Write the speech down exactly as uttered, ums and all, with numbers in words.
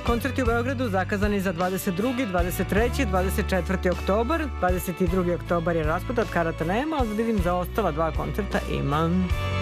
Koncerti u Beogradu zakazani za dvadeset drugi, dvadeset treći, dvadeset četvrti oktobar. dvadeset drugi oktobar je rasprodat, karata nema, ali vidim za ostala dva koncerta ima.